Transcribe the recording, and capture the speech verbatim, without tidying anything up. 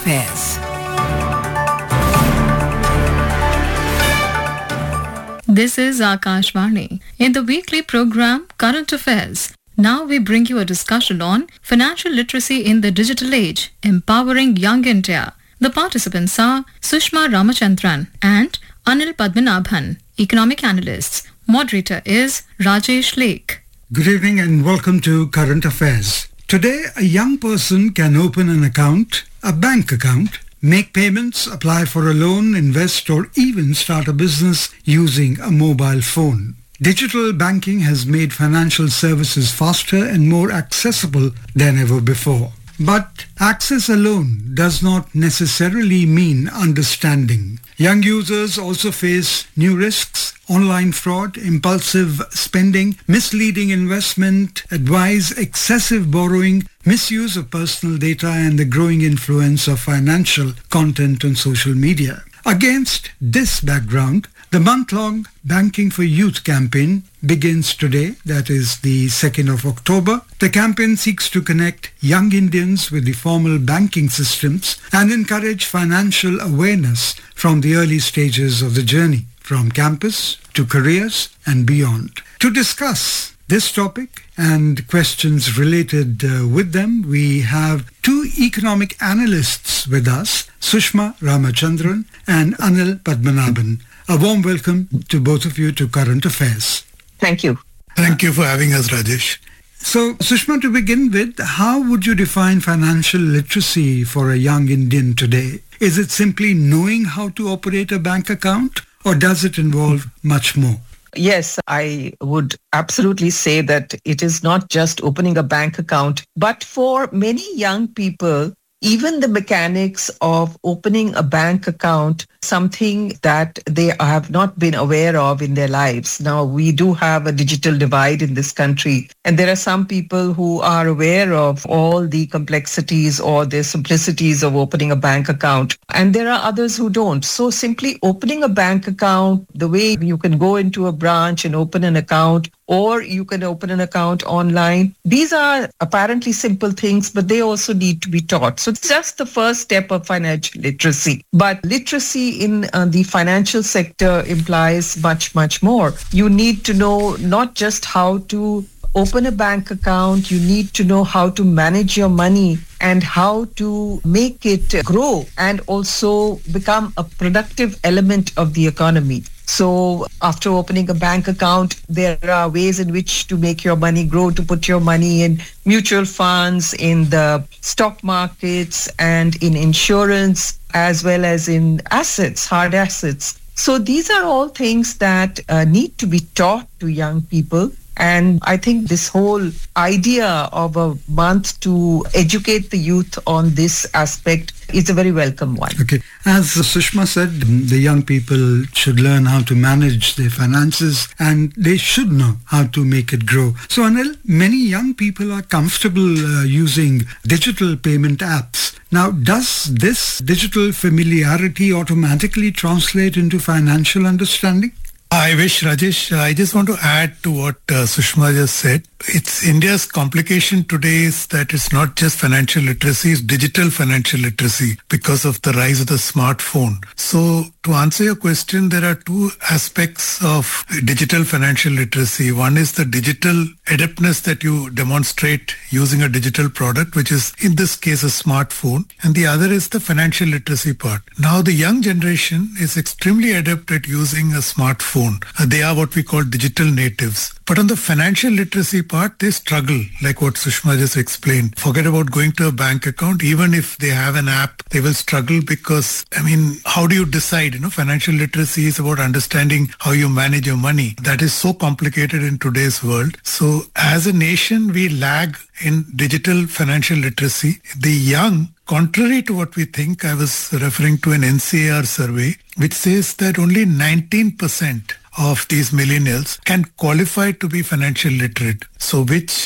Affairs. This is Akashvani. In the weekly program Current Affairs, now we bring you a discussion on financial literacy in the digital age, empowering young India. The participants are Sushma Ramachandran and Anil Padmanabhan, economic analysts. Moderator is Rajesh Lake. Good evening and welcome to Current Affairs. Today, a young person can open an account, a bank account, make payments, apply for a loan, invest, or even start a business using a mobile phone. Digital banking has made financial services faster and more accessible than ever before. But access alone does not necessarily mean understanding. Young users also face new risks: online fraud, impulsive spending, misleading investment advice, excessive borrowing, misuse of personal data, and the growing influence of financial content on social media. Against this background, the month-long Banking for Youth campaign begins today, that is the second of October. The campaign seeks to connect young Indians with the formal banking systems and encourage financial awareness from the early stages of the journey, from campus to careers and beyond. To discuss this topic and questions related uh, with them, we have two economic analysts with us, Sushma Ramachandran and Anil Padmanabhan. A warm welcome to both of you to Current Affairs. Thank you. Thank you for having us, Rajesh. So, Sushma, to begin with, how would you define financial literacy for a young Indian today? Is it simply knowing how to operate a bank account, or does it involve much more? Yes, I would absolutely say that it is not just opening a bank account, but for many young people, even the mechanics of opening a bank account, something that they have not been aware of in their lives. Now, we do have a digital divide in this country, and there are some people who are aware of all the complexities or the simplicities of opening a bank account, and there are others who don't. So simply opening a bank account, the way you can go into a branch and open an account, or you can open an account online. These are apparently simple things, but they also need to be taught. So it's just the first step of financial literacy. But literacy in uh, the financial sector implies much, much more. You need to know not just how to open a bank account, you need to know how to manage your money and how to make it grow and also become a productive element of the economy. So after opening a bank account, there are ways in which to make your money grow, to put your money in mutual funds, in the stock markets, and in insurance, as well as in assets, hard assets. So these are all things that uh, need to be taught to young people. And I think this whole idea of a month to educate the youth on this aspect is a very welcome one. Okay. As Sushma said, the young people should learn how to manage their finances and they should know how to make it grow. So Anil, many young people are comfortable uh, using digital payment apps. Now, does this digital familiarity automatically translate into financial understanding? I wish, Rajesh, I just want to add to what uh, Sushma just said. It's India's complication today is that it's not just financial literacy, it's digital financial literacy because of the rise of the smartphone. So to answer your question, there are two aspects of digital financial literacy. One is the digital adeptness that you demonstrate using a digital product, which is in this case a smartphone. And the other is the financial literacy part. Now the young generation is extremely adept at using a smartphone. Uh, they are what we call digital natives. But on the financial literacy part, they struggle, like what Sushma just explained. Forget about going to a bank account. Even if they have an app, they will struggle because, I mean, how do you decide? You know, financial literacy is about understanding how you manage your money. That is so complicated in today's world. So as a nation, we lag in digital financial literacy. The young, contrary to what we think, I was referring to an N C A R survey, which says that only nineteen percent of these millennials can qualify to be financial literate. So which